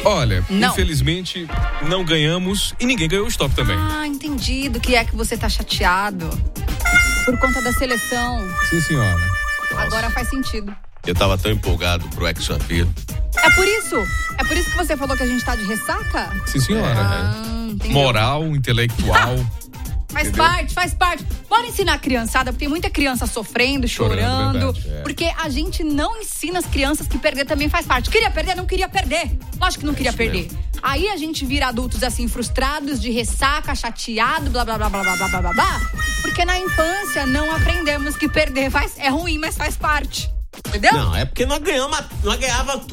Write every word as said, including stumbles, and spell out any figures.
Olha, não. Infelizmente não ganhamos e ninguém ganhou o stop também. Ah, entendi. Do que é que você tá chateado? Por conta da seleção. Sim, senhora. Agora faz sentido. Eu tava tão empolgado pro Hexa Vida. É por isso? É por isso que você falou que a gente tá de ressaca? Sim, senhora. Ah, entendeu. Moral, intelectual. Faz Entendeu? parte, faz parte. Bora ensinar a criançada, porque tem muita criança sofrendo, chorando. Chorando, verdade, é. Porque a gente não ensina as crianças que perder também faz parte. Queria perder? Não queria perder. Lógico que não É queria isso perder. mesmo. Aí a gente vira adultos assim, frustrados, de ressaca, chateado, blá, blá, blá, blá, blá, blá, blá, blá, blá. Porque na infância não aprendemos que perder faz, é ruim, mas faz parte. Entendeu? Não, é porque nós ganhamos, nós ganhava tudo.